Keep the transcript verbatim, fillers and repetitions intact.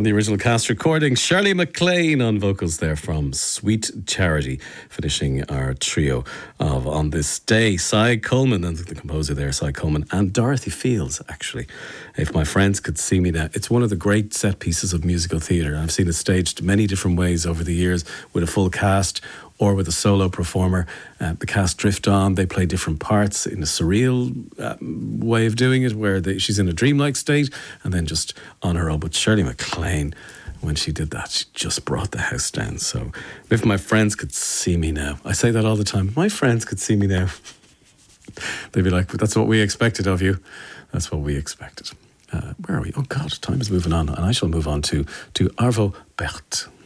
from the original cast recording. Shirley MacLaine on vocals there from Sweet Charity, finishing our trio of On This Day. Cy Coleman, and the composer there, Cy Coleman, and Dorothy Fields, actually. If My Friends Could See Me Now. It's one of the great set pieces of musical theatre. I've seen it staged many different ways over the years, with a full cast or with a solo performer. Uh, the cast drift on, they play different parts in a surreal uh, way of doing it, where they, she's in a dreamlike state and then just on her own. But Shirley MacLaine, when she did that, she just brought the house down. So if my friends could see me now, I say that all the time, my friends could see me now, they'd be like, that's what we expected of you. That's what we expected. Uh, where are we? Oh God, time is moving on, and I shall move on to, to Arvo Pärt.